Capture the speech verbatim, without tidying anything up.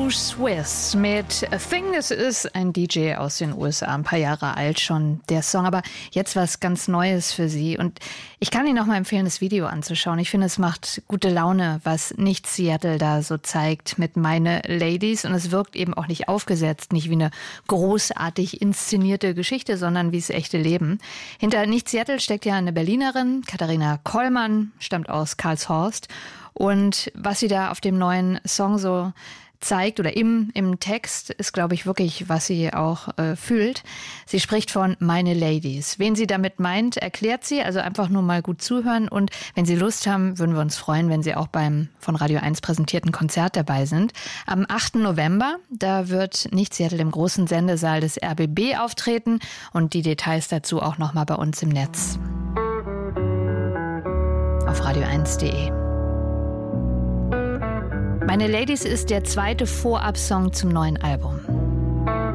Too Swiss mit A Thing. Es ist ein D J aus den U S A, ein paar Jahre alt schon, der Song. Aber jetzt was ganz Neues für Sie. Und ich kann Ihnen noch mal empfehlen, das Video anzuschauen. Ich finde, es macht gute Laune, was Nicht Seattle da so zeigt mit Meine Ladies. Und es wirkt eben auch nicht aufgesetzt, nicht wie eine großartig inszenierte Geschichte, sondern wie das echte Leben. Hinter Nicht Seattle steckt ja eine Berlinerin, Katharina Kollmann, stammt aus Karlshorst. Und was sie da auf dem neuen Song so zeigt oder im, im Text ist, glaube ich, wirklich, was sie auch äh, fühlt. Sie spricht von Meine Ladies. Wen sie damit meint, erklärt sie, also einfach nur mal gut zuhören. Und wenn Sie Lust haben, würden wir uns freuen, wenn Sie auch beim von Radio eins präsentierten Konzert dabei sind. Am achten November, da wird Nicht Seattle im großen Sendesaal des R B B auftreten und die Details dazu auch noch mal bei uns im Netz auf radio eins punkt de. Meine Ladies ist der zweite Vorab-Song zum neuen Album.